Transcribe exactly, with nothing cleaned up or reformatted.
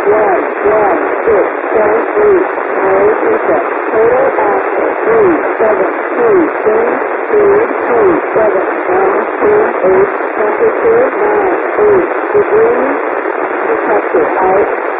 one, one, six, seven, eight, nine, reset. Total after three, seven, two, ten, two, two, seven, nine, two, eight, temperature nine, eight degrees, detected out.